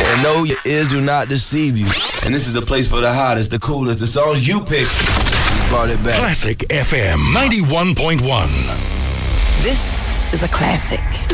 And no, your ears do not deceive you. And this is the place for the hottest, the coolest, the songs you pick. We brought it back. Classic FM 91.1. This is a classic.